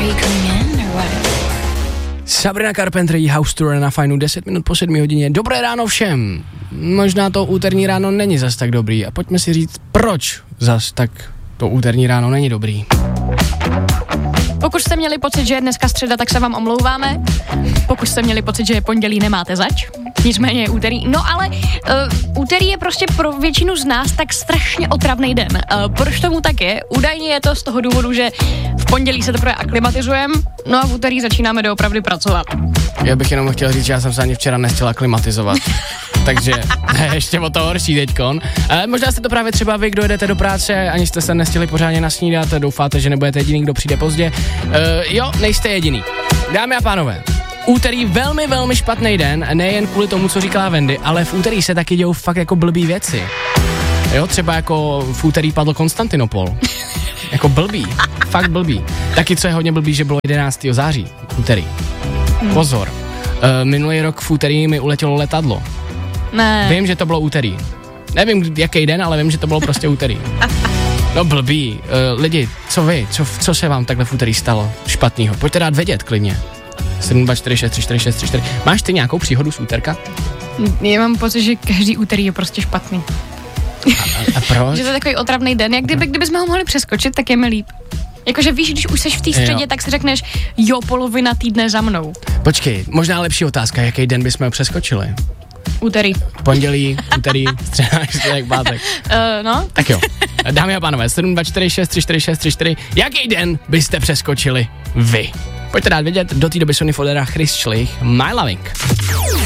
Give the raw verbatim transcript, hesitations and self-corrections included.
Sabrina Carpenter, House Tour na Fajnu, deset minut po sedmi hodině. Dobré ráno všem. Možná to úterní ráno není zas tak dobrý a pojďme si říct, proč zas tak to úterní ráno není dobrý. Pokud jste měli pocit, že je dneska středa, tak se vám omlouváme. Pokud jste měli pocit, že je pondělí, nemáte zač. Nicméně je úterý. No ale uh, úterý je prostě pro většinu z nás tak strašně otravný den. Uh, proč tomu tak je? Údajně je to z toho důvodu, že v pondělí se teprve aklimatizujeme, no a v úterý začínáme doopravdy pracovat. Já bych jenom chtěl říct, že já jsem se ani včera nechtěl aklimatizovat. Takže ještě o to horší teďkon. E, možná jste to právě třeba vy, kdo jdete do práce, ani jste se nestihli pořádně nasnídat, doufáte, že nebudete jediný, kdo přijde pozdě. E, jo, nejste jediný. Dámy a pánové, úterý velmi, velmi špatný den, nejen kvůli tomu, co říkala Wendy, ale v úterý se taky dějou fakt jako blbý věci. Jo, třeba jako v úterý padl Konstantinopol. Jako blbý, fakt blbý. Taky co je hodně blbý, že bylo jedenáctého září, úterý. Pozor, e, minulý rok v úterý mi uletělo letadlo. Ne. Vím, že to bylo úterý. Nevím, jaký den, ale vím, že to bylo prostě úterý. No blbý. Uh, lidi, co vy? Co, co se vám takhle v úterý stalo špatnýho? Pojďte dát vědět klidně. sedm dva čtyři šest tři čtyři šest tři čtyři. Máš ty nějakou příhodu z úterka? Já mám pocit, že každý úterý je prostě špatný. A, a, a proč? Že to je takový otravný den. Jak kdyby, kdybychom ho mohli přeskočit, tak je mi líp. Jakože víš, když už seš v té středě, jo. Tak si řekneš, jo, polovina týdne za mnou. Počkej, možná lepší otázka, jaký den bychom ho přeskočili? Úterý. Pondělí, úterý, středa, čtvrtek, pátek. Uh, no. Tak jo. Dámy a pánové, sedm dva čtyři šest tři čtyři šest tři čtyři. Jaký den byste přeskočili vy? Pojďte dát vědět, do té doby Sony Fodera, Chris Schlich, My Loving.